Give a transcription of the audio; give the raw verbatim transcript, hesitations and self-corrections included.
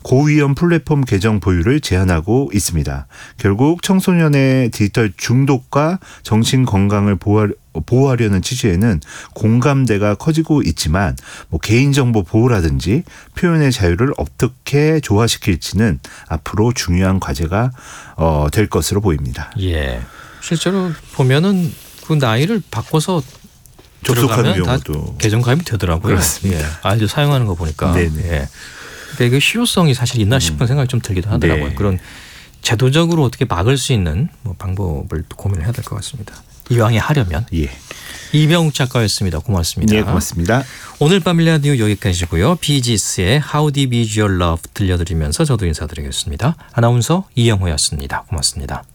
고위험 플랫폼 계정 보유를 제한하고 있습니다. 결국 청소년의 디지털 중독과 정신 건강을 보호 보호하려는 취지에는 공감대가 커지고 있지만 뭐 개인정보 보호라든지 표현의 자유를 어떻게 조화시킬지는 앞으로 중요한 과제가 어, 될 것으로 보입니다. 예, 실제로 보면은 그 나이를 바꿔서 접속하는 다 경우도 계정 가입이 되더라고요. 그렇습니다. 예, 아이들 사용하는 거 보니까. 네네. 예. 근데 그 실효성이 사실 있나 싶은 생각이 좀 들기도 하더라고요. 네. 그런 제도적으로 어떻게 막을 수 있는 뭐 방법을 고민을 해야 될 것 같습니다. 이왕에 하려면. 예. 이병욱 작가였습니다. 고맙습니다. 네, 고맙습니다. 오늘 밤 라디오 여기까지고요. 비지스의 How Deep Is Your Love 들려드리면서 저도 인사드리겠습니다. 아나운서 이영호였습니다. 고맙습니다.